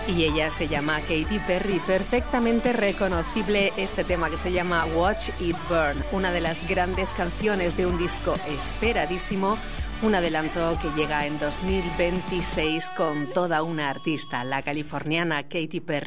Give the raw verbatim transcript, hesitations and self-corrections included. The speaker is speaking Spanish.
Y ella se llama Katy Perry, perfectamente reconocible este tema que se llama Watch It Burn, una de las grandes canciones de un disco esperadísimo, un adelanto que llega en dos mil veintiséis con toda una artista, la californiana Katy Perry.